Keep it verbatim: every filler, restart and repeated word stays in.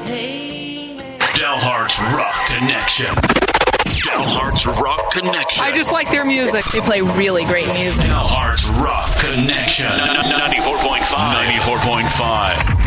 Dalhart's Rock Connection. Dalhart's Rock Connection. I just like their music. They play really great music. Dalhart's Rock Connection. ninety-four point five. ninety-four point five.